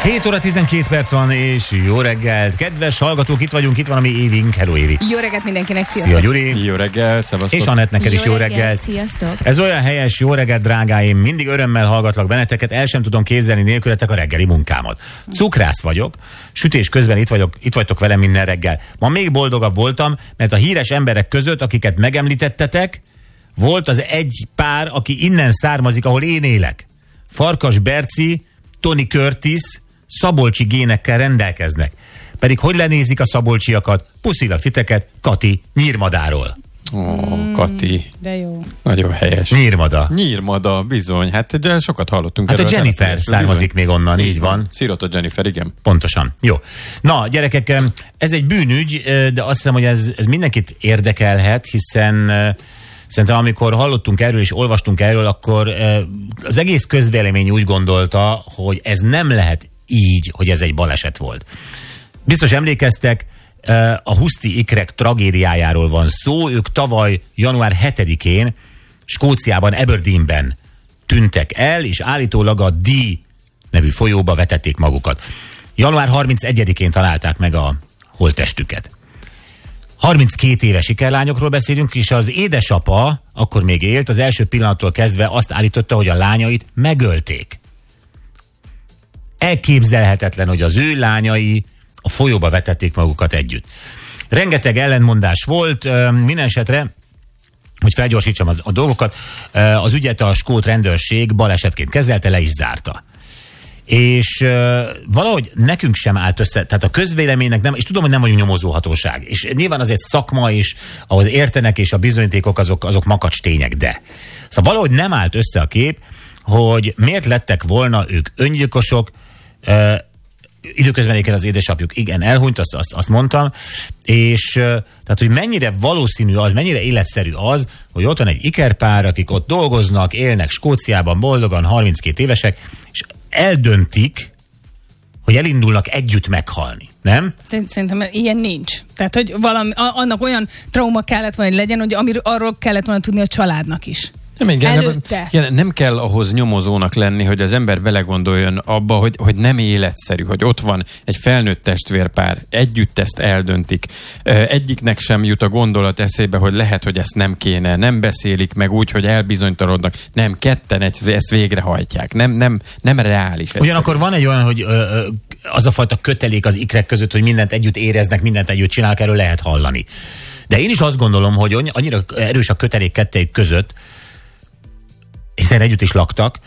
7 óra 12 perc van, és jó reggelt. Kedves hallgatók, itt vagyunk, itt van a mi Évink. Hello, Évi. Jó reggelt mindenkinek, sziasztok. Szia, Gyuri. Jó reggelt, szevasztok. És Anett, neked is jó reggelt. Sziasztok. Ez olyan helyes, jó reggelt, drágáim. Mindig örömmel hallgatlak benneteket, el sem tudom képzelni nélkületek a reggeli munkámat. Cukrász vagyok, sütés közben itt vagytok velem minden reggel. Ma még boldogabb voltam, mert a híres emberek között, akiket megemlítettetek, volt az egy pár, aki innen származik, ahol én élek. Farkas Berci, Tony Curtis, szabolcsi génekkel rendelkeznek. Pedig hogy lenézik a szabolcsiakat? Puszilak titeket, Kati Nyírmadáról. Kati. De jó. Nagyon helyes. Nyírmada, bizony. Hát de sokat hallottunk. Hát a Jennifer származik még onnan, így van. Szirota Jennifer, igen. Pontosan. Jó. Na, gyerekek, ez egy bűnügy, de azt hiszem, hogy ez mindenkit érdekelhet, hiszen szerintem amikor hallottunk erről és olvastunk erről, akkor az egész közvélemény úgy gondolta, hogy ez nem lehet így, hogy ez egy baleset volt. Biztos emlékeztek, a huszti ikrek tragédiájáról van szó. Ők tavaly január 7-én Skóciában, Aberdeenben tűntek el, és állítólag a Dee nevű folyóba vetették magukat. Január 31-én találták meg a holttestüket. 32 éves ikerlányokról beszélünk, és az édesapa, akkor még élt, az első pillanattól kezdve azt állította, hogy a lányait megölték. Elképzelhetetlen, hogy az ő lányai a folyóba vetették magukat együtt. Rengeteg ellentmondás volt, minden esetre, hogy felgyorsítsam a dolgokat, az ügyet a skót rendőrség balesetként kezelte, le is zárta. És valahogy nekünk sem állt össze, tehát a közvéleménynek nem, és tudom, hogy nem vagyunk nyomozóhatóság, és nyilván azért szakma is, ahhoz értenek, és a bizonyítékok azok makacs tények, de. Szóval valahogy nem állt össze a kép, hogy miért lettek volna ők öngyilkosok, időközben egyébként az édesapjuk igen elhunyt, azt mondtam, és tehát, hogy mennyire valószínű az, mennyire életszerű az, hogy ott van egy ikerpár, akik ott dolgoznak, élnek Skóciában boldogan, 32 évesek, és eldöntik, hogy elindulnak együtt meghalni, nem? Szerintem ilyen nincs. Tehát, hogy valami, annak olyan trauma kellett volna, hogy legyen, hogy arról kellett volna tudni a családnak is. Nem kell ahhoz nyomozónak lenni, hogy az ember belegondoljon abba, hogy nem életszerű, hogy ott van egy felnőtt testvérpár, együtt ezt eldöntik. Egyiknek sem jut a gondolat eszébe, hogy lehet, hogy ezt nem kéne, nem beszélik meg úgy, hogy elbizonytalanodnak. Nem, ketten ezt végrehajtják. Nem reális. Egyszerű. Ugyanakkor van egy olyan, hogy az a fajta kötelék az ikrek között, hogy mindent együtt éreznek, mindent együtt csinálnak, erről lehet hallani. De én is azt gondolom, hogy annyira erős a kötelék kettejük között, hiszen együtt is laktak,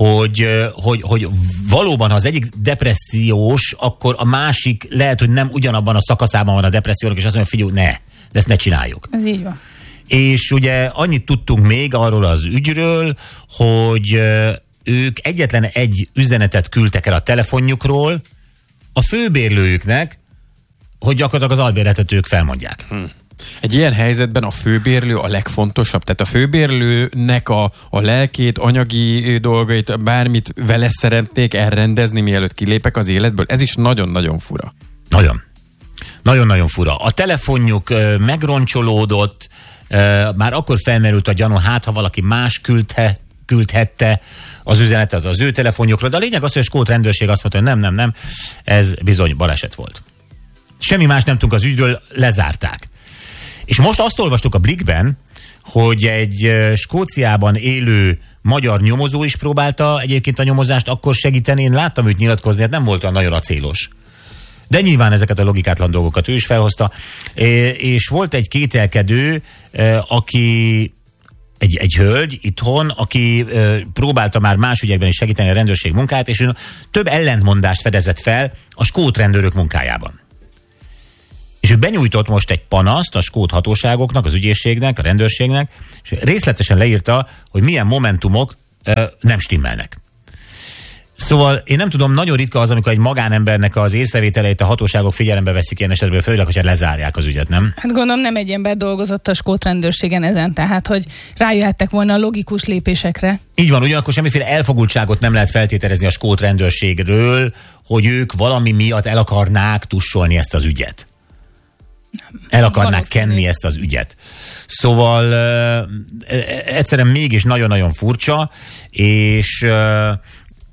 hogy valóban, ha az egyik depressziós, akkor a másik lehet, hogy nem ugyanabban a szakaszában van a depressziónak, és azt mondja, figyelj, de ezt ne csináljuk. Ez így van. És ugye annyit tudtunk még arról az ügyről, hogy ők egyetlen egy üzenetet küldtek el a telefonjukról a főbérlőjüknek, hogy gyakorlatilag az albérletet ők felmondják. Egy ilyen helyzetben a főbérlő a legfontosabb, tehát a főbérlőnek a lelkét, anyagi dolgait, bármit vele szeretnék elrendezni, mielőtt kilépek az életből. Ez is nagyon-nagyon fura. Nagyon. Nagyon-nagyon fura. A telefonjuk megroncsolódott, már akkor felmerült a gyanú, hát ha valaki más küldhette az üzenetet az ő telefonjukra, de a lényeg az, hogy a skót rendőrség azt mondta, hogy nem, ez bizony baleset volt. Semmi más nem tudunk az ügyről, lezárták. És most azt olvastuk a Blikben, hogy egy Skóciában élő magyar nyomozó is próbálta egyébként a nyomozást akkor segíteni. Én láttam őt nyilatkozni, hát nem volt olyan nagyon acélos. De nyilván ezeket a logikátlan dolgokat ő is felhozta. És volt egy kételkedő, aki egy hölgy itthon, aki próbálta már más ügyekben is segíteni a rendőrség munkáját, és ő több ellentmondást fedezett fel a skót rendőrök munkájában. És ő benyújtott most egy panaszt a skót hatóságoknak, az ügyészségnek, a rendőrségnek, és részletesen leírta, hogy milyen momentumok nem stimmelnek. Szóval én nem tudom, nagyon ritka az, amikor egy magánembernek az észrevételeit a hatóságok figyelembe veszik ilyen esetben, főleg, hogyha lezárják az ügyet, nem? Hát gondolom nem egy ember dolgozott a skót rendőrségen ezen, tehát hogy rájöhettek volna a logikus lépésekre. Így van, ugyanakkor semmiféle elfogultságot nem lehet feltételezni a skót rendőrségről, hogy ők valami miatt el akarnák tussolni ezt az ügyet. El akarnák kenni ezt az ügyet. Szóval egyszerűen mégis nagyon-nagyon furcsa, és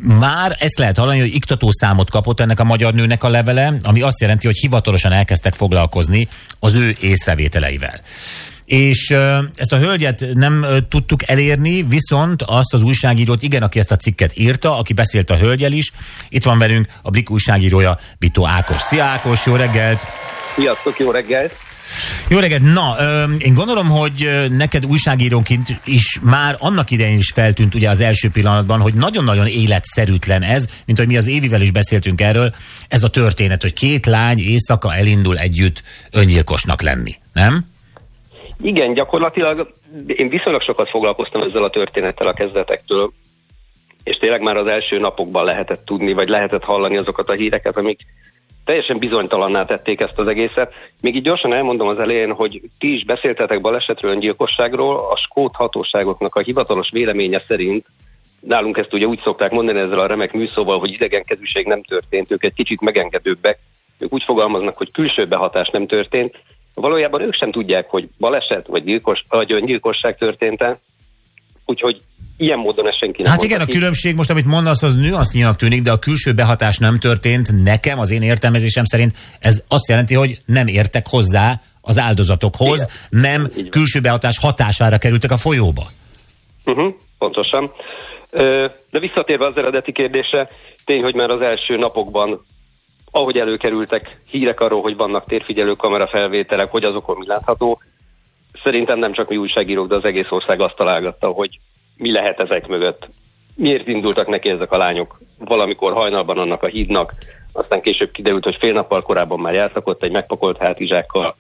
már ezt lehet hallani, hogy iktatószámot kapott ennek a magyar nőnek a levele, ami azt jelenti, hogy hivatalosan elkezdtek foglalkozni az ő észrevételeivel. És ezt a hölgyet nem tudtuk elérni, viszont azt az újságírót, igen, aki ezt a cikket írta, aki beszélt a hölgyel is. Itt van velünk a Blik újságírója, Bitó Ákos. Szia Ákos, jó reggelt! Sziasztok, jó reggelt! Jó reggelt! Na, én gondolom, hogy neked újságírónként is már annak idején is feltűnt ugye az első pillanatban, hogy nagyon-nagyon életszerűtlen ez, mint hogy mi az Évivel is beszéltünk erről, ez a történet, hogy két lány éjszaka elindul együtt öngyilkosnak lenni, nem? Igen, gyakorlatilag én viszonylag sokat foglalkoztam ezzel a történettel a kezdetektől, és tényleg már az első napokban lehetett tudni, vagy lehetett hallani azokat a híreket, amik teljesen bizonytalanná tették ezt az egészet. Még így gyorsan elmondom az elején, hogy ti is beszéltetek balesetről, öngyilkosságról, a skót hatóságoknak a hivatalos véleménye szerint, nálunk ezt ugye úgy szokták mondani ezzel a remek műszóval, hogy idegenkedűség nem történt, ők egy kicsit megengedőbbek, ők úgy fogalmaznak, hogy külső behatás nem történt. Valójában ők sem tudják, hogy baleset vagy öngyilkosság történt-e, úgyhogy ilyen módon ez senki nem. Hát igen, a különbség most, amit mondasz, az nüansznyinak tűnik, de a külső behatás nem történt. Nekem, az én értelmezésem szerint ez azt jelenti, hogy nem értek hozzá az áldozatokhoz, igen, nem külső behatás hatására kerültek a folyóba. Pontosan. De visszatérve az eredeti kérdésre, tény, hogy már az első napokban, ahogy előkerültek hírek arról, hogy vannak térfigyelő kamera felvételek, hogy azokon mi látható, szerintem nem csak mi újságírók, de az egész ország azt találgatta, hogy mi lehet ezek mögött. Miért indultak neki ezek a lányok valamikor hajnalban annak a hídnak, aztán később kiderült, hogy fél nappal korábban már jártak ott egy megpakolt hátizsákkal.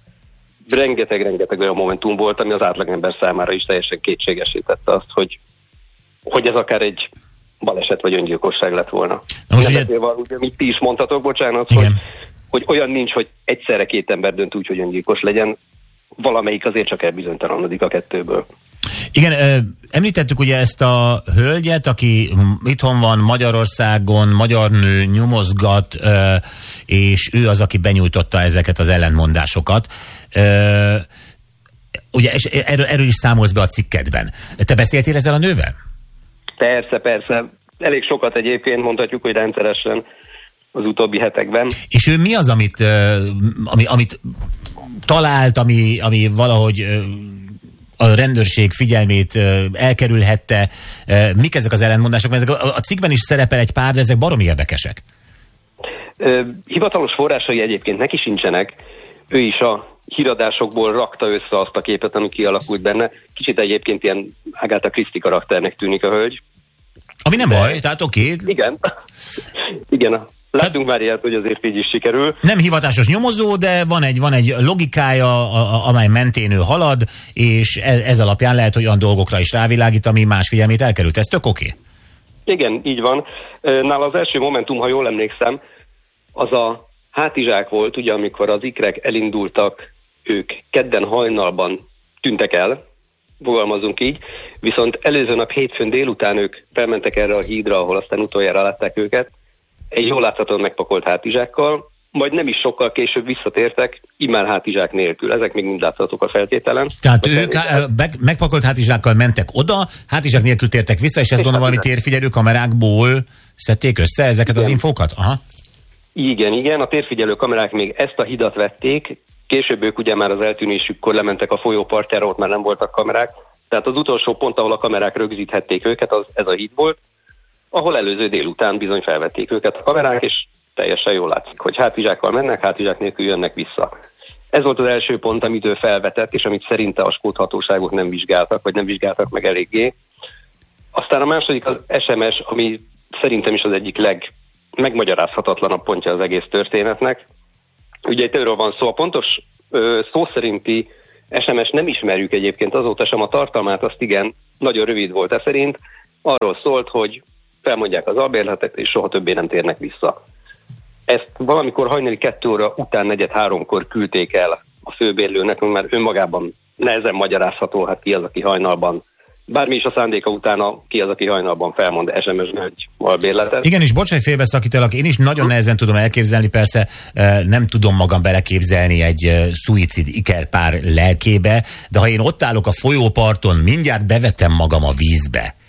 Rengeteg olyan momentum volt, ami az átlagember számára is teljesen kétségesítette azt, hogy ez akár egy baleset vagy öngyilkosság lett volna. Ugye, amit ti is mondhatok, bocsánat, hogy olyan nincs, hogy egyszerre két ember dönt úgy, hogy öngyilkos legyen, valamelyik azért csak elbizonytalanodik a kettőből. Igen, említettük ugye ezt a hölgyet, aki itthon van Magyarországon, magyar nő, nyomozgat, és ő az, aki benyújtotta ezeket az ellentmondásokat. Ugye, és erről is számolsz be a cikkedben. Te beszéltél ezzel a nővel? Persze. Elég sokat egyébként, mondhatjuk, hogy rendszeresen az utóbbi hetekben. És ő mi az, amit talált, ami valahogy a rendőrség figyelmét elkerülhette? Mik ezek az ellentmondások? Mert ezek a cikkben is szerepel egy pár, de ezek baromi érdekesek. Hivatalos forrásai egyébként neki sincsenek. Ő is a híradásokból rakta össze azt a képet, ami kialakult benne. Kicsit egyébként ilyen Agatha Christie karakternek tűnik a hölgy. Ami nem baj, tehát oké. Igen. Látunk már ilyet, hogy azért így is sikerül. Nem hivatásos nyomozó, de van egy logikája, amely mentén ő halad, és ez alapján lehet, hogy olyan dolgokra is rávilágít, ami más figyelmét elkerült. Ez tök oké. Igen, így van. Nála az első momentum, ha jól emlékszem, az a hátizsák volt, ugye amikor az ikrek elindultak, ők kedden hajnalban tűntek el, fogalmazunk így, viszont előző nap hétfőn délután ők felmentek erre a hídra, ahol aztán utoljára látták őket, egy jól láthatóan megpakolt hátizsákkal, majd nem is sokkal később visszatértek, immár hátizsák nélkül. Ezek még mind láthatók a feltételen. Tehát ők megpakolt hátizsákkal mentek oda, hátizsák nélkül tértek vissza, és ezt gondolom, valami térfigyelő kamerákból szedték össze ezeket az infókat? Aha. Igen, a térfigyelő kamerák még ezt a hidat vették, később ők ugye már az eltűnésükkor lementek a folyópartjára, ott már nem voltak kamerák, tehát az utolsó pont, ahol a kamerák rögzíthették őket, ez a híd volt, ahol előző délután bizony felvették őket a kamerák, és teljesen jól látszik, hogy hátizsákkal mennek, hátizsák nélkül jönnek vissza. Ez volt az első pont, amit ő felvetett, és amit szerinte a skót hatóságok nem vizsgáltak, vagy nem vizsgáltak meg eléggé. Aztán a második az SMS, ami szerintem is az egyik legmegmagyarázhatatlanabb pontja az egész történetnek. Ugye itt erről van szó, a pontos szó szerinti SMS nem ismerjük egyébként azóta sem, a tartalmát azt igen, nagyon rövid volt ez szerint, arról szólt, hogy felmondják az albérletet, és soha többé nem térnek vissza. Ezt valamikor hajnali 2 óra után 4-3-kor küldték el a főbérlőnek, mert önmagában nehezen magyarázható, hát ki az, aki hajnalban, bármi is a szándéka utána, ki az, aki hajnalban felmond SMS-ben egy albérletet. Igen, és bocsánat, félbeszakítalak, én is nagyon nehezen tudom elképzelni, persze nem tudom magam beleképzelni egy szuicid ikerpár lelkébe, de ha én ott állok a folyóparton, mindjárt bevetem magam a vízbe,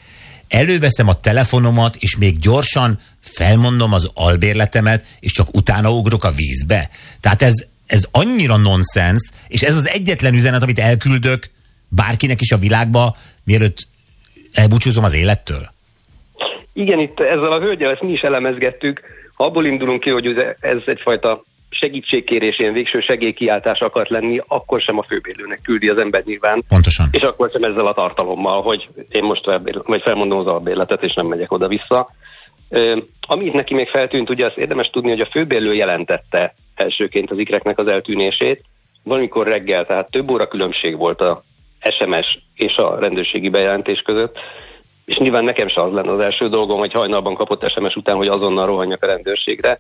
előveszem a telefonomat, és még gyorsan felmondom az albérletemet, és csak utána ugrok a vízbe. Tehát ez annyira nonsens, és ez az egyetlen üzenet, amit elküldök bárkinek is a világba, mielőtt elbúcsúzom az élettől. Igen, itt ezzel a hölgyel ezt mi is elemezgettük. Ha abból indulunk ki, hogy ez egyfajta segítségkérés, ilyen végső segélykiáltás akart lenni, akkor sem a főbérlőnek küldi az ember nyilván. Pontosan. És akkor sem ezzel a tartalommal, hogy én most vagy felmondom az albérletet, és nem megyek oda-vissza. Amit neki még feltűnt, ugye azt érdemes tudni, hogy a főbérlő jelentette elsőként az ikreknek az eltűnését. Valamikor reggel, tehát több óra különbség volt a SMS és a rendőrségi bejelentés között, és nyilván nekem se az lenne az első dolgom, hogy hajnalban kapott SMS után, hogy azonnal rohanjak a rendőrségre.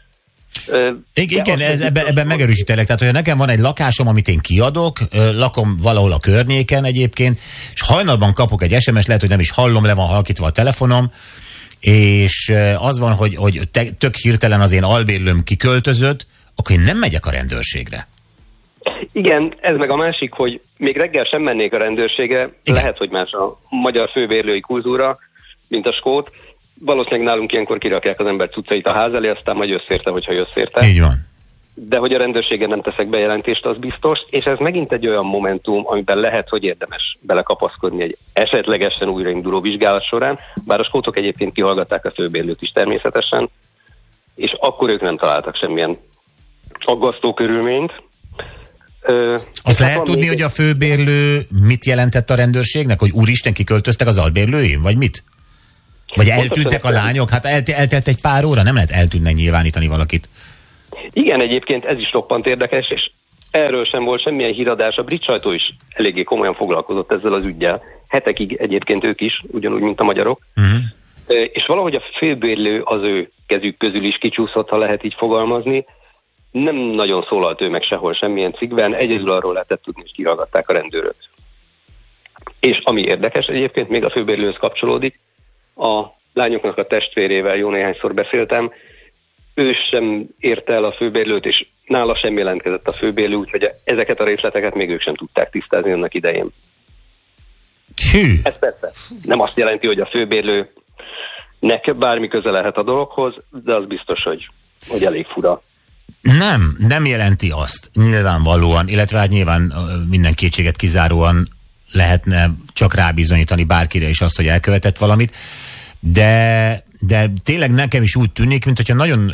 Igen, ebben megerősítelek. Tehát, hogyha nekem van egy lakásom, amit én kiadok, lakom valahol a környéken egyébként, és hajnalban kapok egy SMS, lehet, hogy nem is hallom, le van halkítva a telefonom, és az van, hogy tök hirtelen az én albérlőm kiköltözött, akkor én nem megyek a rendőrségre. Igen, ez meg a másik, hogy még reggel sem mennék a rendőrségre, igen. Lehet, hogy más a magyar főbérlői kultúra, mint a skót. Valószínűleg nálunk ilyenkor kirakják az ember cuccait a ház elé, aztán majd jössz érte, hogyha jössz érte. Így van. De hogy a rendőrségen nem teszek bejelentést, az biztos, és ez megint egy olyan momentum, amiben lehet, hogy érdemes belekapaszkodni egy esetlegesen újrainduló vizsgálat során, bár a skótok egyébként kihallgatták a főbérlőt is természetesen, és akkor ők nem találtak semmilyen aggasztó körülményt. Azt lehet tudni, hogy a főbérlő mit jelentett a rendőrségnek? Hogy úristen, kiköltöztek az albérlőim? Vagy mit? Vagy eltűntek a lányok? Hát eltelt egy pár óra, nem lehet eltűnnek nyilvánítani valakit. Igen, egyébként ez is roppant érdekes, és erről sem volt semmilyen híradás. A brit sajtó is eléggé komolyan foglalkozott ezzel az üggyel. Hetekig egyébként ők is, ugyanúgy, mint a magyarok. Uh-huh. És valahogy a főbérlő az ő kezük közül is kicsúszott, ha lehet így fogalmazni. Nem nagyon szólalt ő meg sehol semmilyen cikkben, egyedül arról lehetett tudni, hogy kihallgatták a rendőröt. És ami érdekes egyébként, még a főbérlőhöz kapcsolódik, a lányoknak a testvérével jó néhányszor beszéltem, ő sem érte el a főbérlőt, és nála sem jelentkezett a főbérlő, úgyhogy ezeket a részleteket még ők sem tudták tisztázni annak idején. Hű. Ez persze nem azt jelenti, hogy a főbérlőnek bármi köze lehet a dologhoz, de az biztos, hogy elég fura. Nem jelenti azt, nyilvánvalóan, illetve hát nyilván minden kétséget kizáróan lehetne csak rábizonyítani bárkire is azt, hogy elkövetett valamit, de tényleg nekem is úgy tűnik, mint hogyha nagyon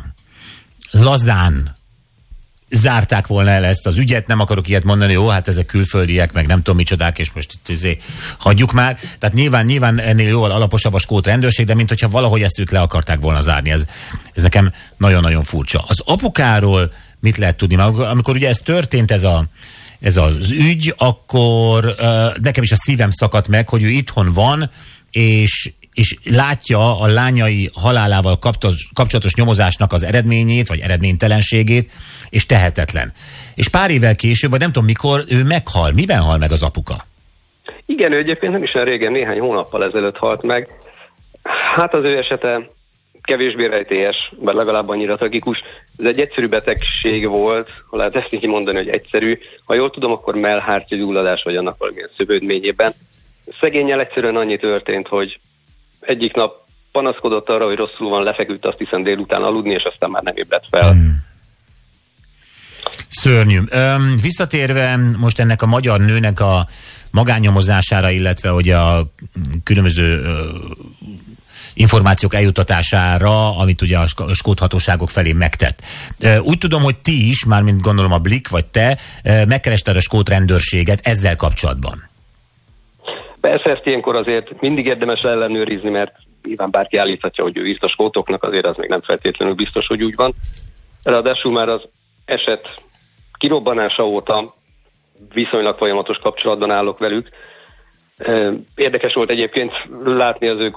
lazán zárták volna el ezt az ügyet, nem akarok ilyet mondani, jó, hát ezek külföldiek, meg nem tudom micsodák, és most itt hagyjuk már. Tehát nyilván ennél jóval alaposabb a skót rendőrség, de mint hogyha valahogy ezt ők le akarták volna zárni. Ez nekem nagyon-nagyon furcsa. Az apukáról mit lehet tudni? Amikor ugye ez történt, ez az ügy, akkor nekem is a szívem szakadt meg, hogy ő itthon van, és látja a lányai halálával kapcsolatos nyomozásnak az eredményét, vagy eredménytelenségét, és tehetetlen. És pár évvel később, vagy nem tudom mikor, ő meghal. Miben hal meg az apuka? Igen, ő egyébként nem is olyan régen, néhány hónappal ezelőtt halt meg. Hát az ő esete kevésbé rejtélyes, bár legalább annyira tragikus. Ez egy egyszerű betegség volt, ha lehet ezt így mondani, hogy egyszerű. Ha jól tudom, akkor mellhártyagyulladás vagy annak valamilyen szövődményében. Szegénnyel egyszerűen annyi történt, hogy egyik nap panaszkodott arra, hogy rosszul van, lefeküdt, azt hiszem délután aludni, és aztán már nem ébredt fel. Szörnyű. Visszatérve most ennek a magyar nőnek a magánnyomozására, illetve hogy a különböző információk eljutatására, amit ugye a skót hatóságok felé megtett. Úgy tudom, hogy ti is, mármint gondolom a Blik, vagy te, megkerested a skót rendőrséget ezzel kapcsolatban. Persze, ezt ilyenkor azért mindig érdemes ellenőrizni, mert nyilván bárki állíthatja, hogy ő írt a skótoknak, azért az még nem feltétlenül biztos, hogy úgy van. Ráadásul már az eset kirobbanása óta viszonylag folyamatos kapcsolatban állok velük. Érdekes volt egyébként látni az ő